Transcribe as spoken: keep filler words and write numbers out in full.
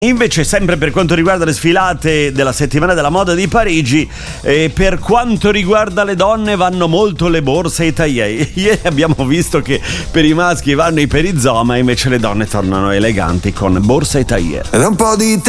Invece, sempre per quanto riguarda le sfilate della settimana della moda di Parigi, eh, per quanto riguarda le donne vanno molto le borse e i tailleur. Ieri abbiamo visto che per i maschi vanno i perizoma, invece le donne tornano eleganti con borse e tailleur. Ed un po' di